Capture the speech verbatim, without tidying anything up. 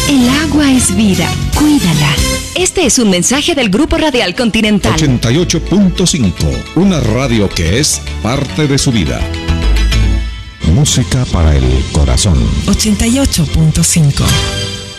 El agua es vida, cuídala. Este es un mensaje del Grupo Radial Continental. ochenta y ocho punto cinco, una radio que es parte de su vida. Música para el corazón. ochenta y ocho punto cinco.